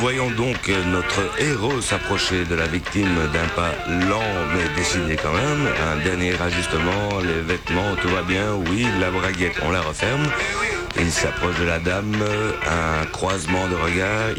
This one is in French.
voyons donc notre héros s'approcher de la victime d'un pas lent mais décidé quand même. Un dernier ajustement, les vêtements, tout va bien, oui, la braguette, on la referme. Il s'approche de la dame, un croisement de regards.